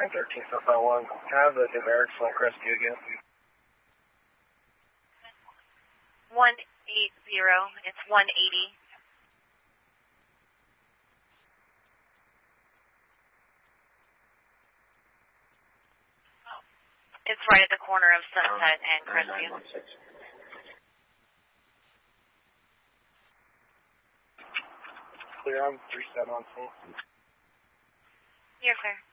13 stuff I won. Can I have the numeric Flint Rescue again? 180. It's 180. It's right at the corner of Sunset and Crestview. Clear, I'm 37 on full. You're clear.